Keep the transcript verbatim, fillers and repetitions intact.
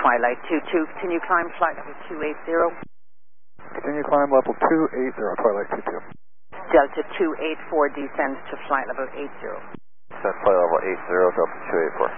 Twilight two two. Continue climb flight level two eight zero. Continue climb level two eight zero, Twilight two two. Delta two eight four descends to flight level eight zero. Descend flight level eight zero, Delta two eight four.